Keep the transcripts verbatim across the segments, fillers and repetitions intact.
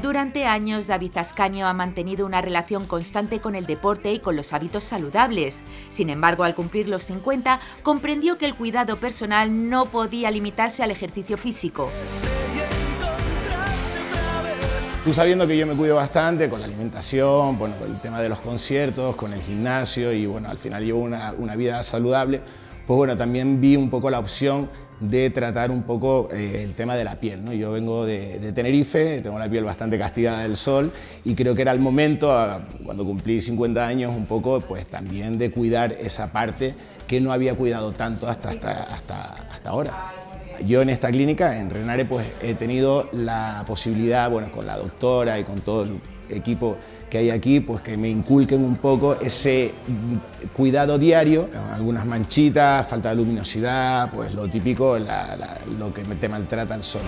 Durante años, David Ascanio ha mantenido una relación constante con el deporte y con los hábitos saludables. Sin embargo, al cumplir los cincuenta, comprendió que el cuidado personal no podía limitarse al ejercicio físico. Tú sabiendo que yo me cuido bastante con la alimentación, bueno, con el tema de los conciertos, con el gimnasio y bueno, al final llevo una, una vida saludable, pues bueno, también vi un poco la opción de tratar un poco eh, el tema de la piel, ¿no? Yo vengo de, de Tenerife, tengo la piel bastante castigada del sol y creo que era el momento, cuando cumplí cincuenta años, un poco pues también de cuidar esa parte que no había cuidado tanto hasta, hasta, hasta, hasta ahora. Yo en esta clínica, en Renare, pues he tenido la posibilidad, bueno, con la doctora y con todo el equipo que hay aquí, pues que me inculquen un poco ese cuidado diario, algunas manchitas, falta de luminosidad, pues lo típico, la, la, lo que te maltrata el sol.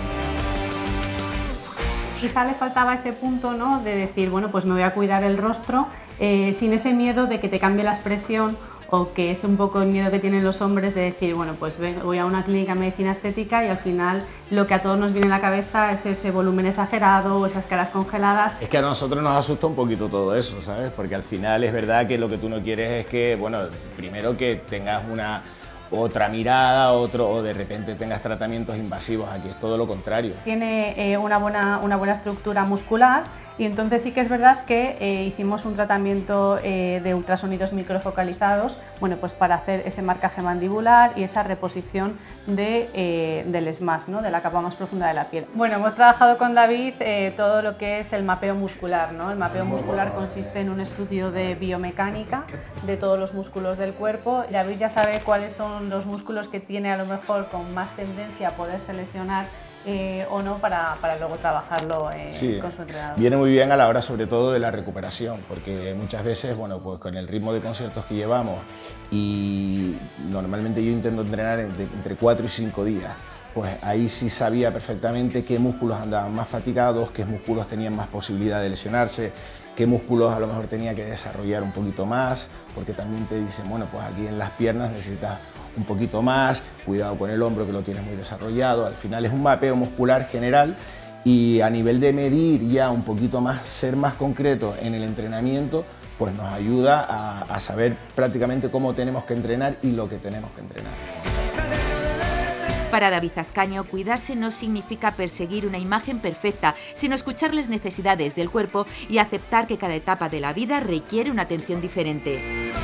Quizá le faltaba ese punto, ¿no?, de decir, bueno, pues me voy a cuidar el rostro eh, sin ese miedo de que te cambie la expresión, o que es un poco el miedo que tienen los hombres de decir, bueno, pues voy a una clínica de medicina estética y al final lo que a todos nos viene a la cabeza es ese volumen exagerado o esas caras congeladas. Es que a nosotros nos asusta un poquito todo eso, ¿sabes? Porque al final es verdad que lo que tú no quieres es que, bueno, primero que tengas una otra mirada, otro, o de repente tengas tratamientos invasivos. Aquí es todo lo contrario. Tiene eh, una, buena, una buena estructura muscular y entonces sí que es verdad que eh, hicimos un tratamiento eh, de ultrasonidos microfocalizados, bueno, pues para hacer ese marcaje mandibular y esa reposición de, eh, del SMAS, ¿no?, de la capa más profunda de la piel. Bueno, hemos trabajado con David eh, todo lo que es el mapeo muscular, ¿no? El mapeo muscular consiste en un estudio de biomecánica de todos los músculos del cuerpo. David ya sabe cuáles son los músculos que tiene a lo mejor con más tendencia a poderse lesionar Eh, o no para, para luego trabajarlo eh, sí, con su entrenador. Viene muy bien a la hora sobre todo de la recuperación, porque muchas veces, bueno, pues con el ritmo de conciertos que llevamos y normalmente yo intento entrenar entre, entre cuatro y cinco días, pues ahí sí sabía perfectamente qué músculos andaban más fatigados, qué músculos tenían más posibilidad de lesionarse, qué músculos a lo mejor tenía que desarrollar un poquito más, porque también te dicen, bueno, pues aquí en las piernas necesitas un poquito más, cuidado con el hombro que lo tienes muy desarrollado. Al final es un mapeo muscular general y a nivel de medir ya un poquito más, ser más concreto en el entrenamiento, pues nos ayuda a, a saber prácticamente cómo tenemos que entrenar y lo que tenemos que entrenar. Para David Ascanio, cuidarse no significa perseguir una imagen perfecta, sino escuchar las necesidades del cuerpo y aceptar que cada etapa de la vida requiere una atención diferente.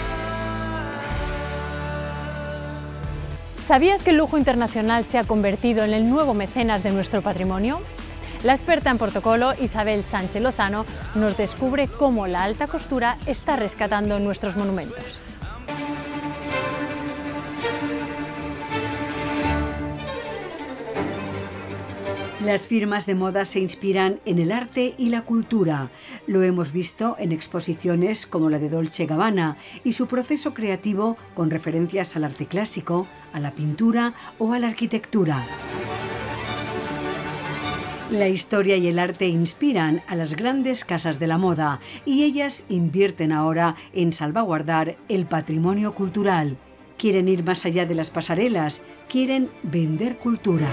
¿Sabías que el lujo internacional se ha convertido en el nuevo mecenas de nuestro patrimonio? La experta en protocolo Isabel Sánchez Lozano nos descubre cómo la alta costura está rescatando nuestros monumentos. Las firmas de moda se inspiran en el arte y la cultura. Lo hemos visto en exposiciones como la de Dolce Gabbana y su proceso creativo con referencias al arte clásico, a la pintura o a la arquitectura. La historia y el arte inspiran a las grandes casas de la moda y ellas invierten ahora en salvaguardar el patrimonio cultural. Quieren ir más allá de las pasarelas, quieren vender cultura.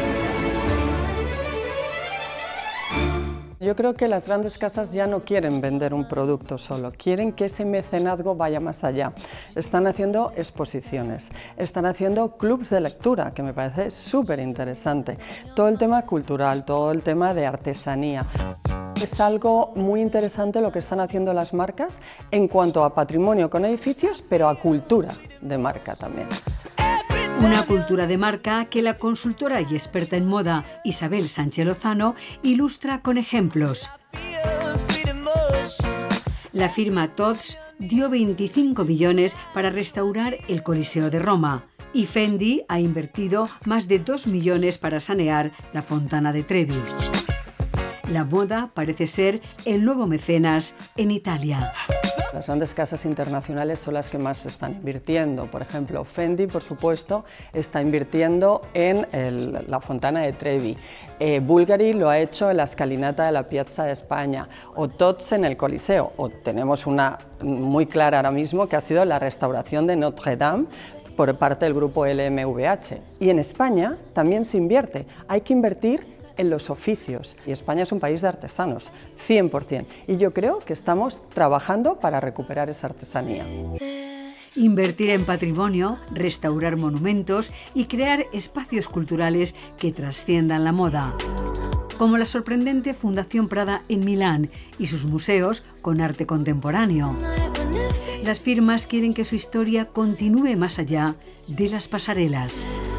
Yo creo que las grandes casas ya no quieren vender un producto solo, quieren que ese mecenazgo vaya más allá. Están haciendo exposiciones, están haciendo clubs de lectura, que me parece súper interesante. Todo el tema cultural, todo el tema de artesanía. Es algo muy interesante lo que están haciendo las marcas en cuanto a patrimonio con edificios, pero a cultura de marca también. Una cultura de marca que la consultora y experta en moda Isabel Sánchez Lozano ilustra con ejemplos. La firma Tod's dio veinticinco millones para restaurar el Coliseo de Roma y Fendi ha invertido más de dos millones para sanear la Fontana de Trevi. La moda parece ser el nuevo mecenas en Italia. Las grandes casas internacionales son las que más se están invirtiendo. Por ejemplo, Fendi, por supuesto, está invirtiendo en el, la Fontana de Trevi. Eh, Bulgari lo ha hecho en la escalinata de la Piazza de España. O Tod's en el Coliseo. O tenemos una muy clara ahora mismo que ha sido la restauración de Notre Dame por parte del grupo L M V H. Y en España también se invierte. Hay que invertir en los oficios. Y España es un país de artesanos, cien por cien. Y yo creo que estamos trabajando para recuperar esa artesanía. Invertir en patrimonio, restaurar monumentos y crear espacios culturales que trasciendan la moda. Como la sorprendente Fundación Prada en Milán y sus museos con arte contemporáneo. Las firmas quieren que su historia continúe más allá de las pasarelas.